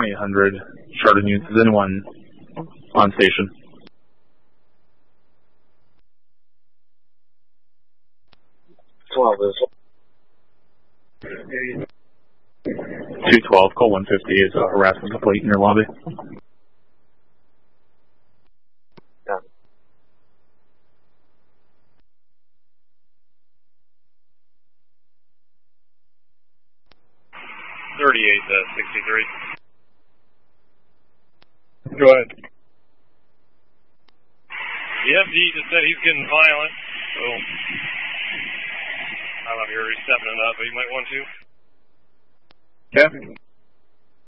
2800 Charter units. Is anyone on station? Is 212, call 150 is harassment complete in your lobby. Yeah. 3863. Go ahead. The FD just said he's getting violent, so I'm not here. He's stepping it up, but he might want to. Okay.